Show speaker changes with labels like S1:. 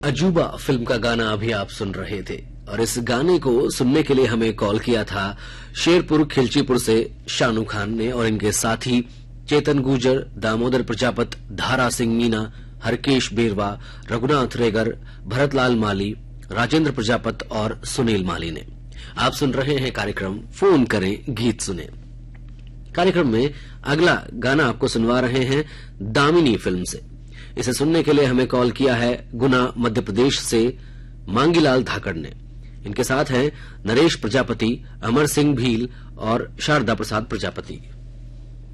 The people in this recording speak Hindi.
S1: अजूबा फिल्म का गाना अभी आप सुन रहे थे और इस गाने को सुनने के लिए हमें कॉल किया था शेरपुर खिलचीपुर से शानू खान ने और इनके साथी चेतन गुर्जर, दामोदर प्रजापत, धारा सिंह मीना, हरकेश बेरवा, रघुनाथ रेगर, भरतलाल माली, राजेंद्र प्रजापत और सुनील माली ने। आप सुन रहे हैं कार्यक्रम फोन करें गीत सुने। कार्यक्रम में अगला गाना आपको सुनवा रहे हैं दामिनी फिल्म से। इसे सुनने के लिए हमें कॉल किया है गुना मध्य प्रदेश से मांगीलाल धाकड़ ने। इनके साथ हैं नरेश प्रजापति, अमर सिंह भील और शारदा प्रसाद प्रजापति।